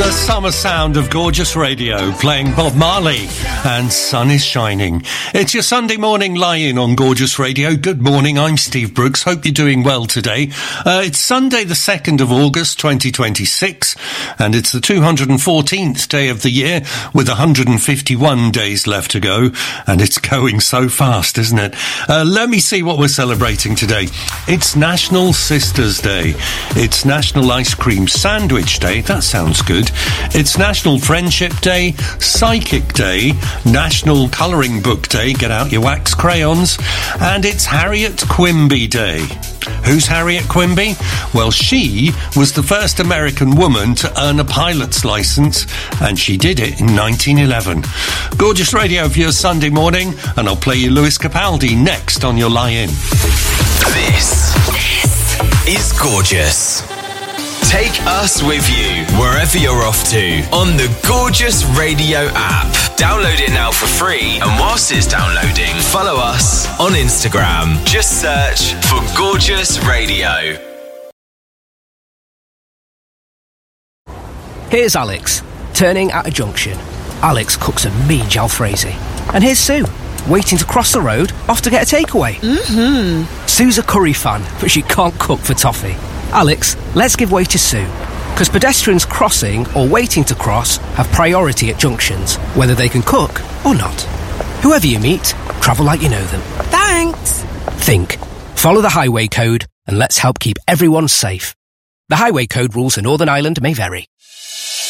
The summer sound of gorgeous radio, playing Bob Marley and Sun is Shining. It's your Sunday morning lie-in on Gorgeous Radio. Good morning, I'm Steve Brooks. Hope you're doing well today. It's Sunday the 2nd of August 2026, and it's the 214th day of the year with 151 days left to go, and it's going so fast, isn't it? Let me see what we're celebrating today. It's National Sisters Day. It's National Ice Cream Sandwich Day. That sounds good. It's National Friendship Day, Psychic Day, National Colouring Book Day, get out your wax crayons, and it's Harriet Quimby Day. Who's Harriet Quimby? Well, she was the first American woman to earn a pilot's licence, and she did it in 1911. Gorgeous Radio for your Sunday morning, and I'll play you Lewis Capaldi next on your lie-in. This is Gorgeous. Take us with you wherever you're off to on the Gorgeous Radio app. Download it now for free, and whilst it's downloading, follow us on Instagram. Just search for Gorgeous Radio. Here's Alex, turning at a junction. Alex cooks a mean jalfrezi. And here's Sue, waiting to cross the road, off to get a takeaway. Sue's a curry fan, but she can't cook for toffee. Alex, let's give way to Sue, because pedestrians crossing or waiting to cross have priority at junctions, whether they can cook or not. Whoever you meet, travel like you know them. Thanks. Think. Follow the highway code, and let's help keep everyone safe. The highway code rules in Northern Ireland may vary.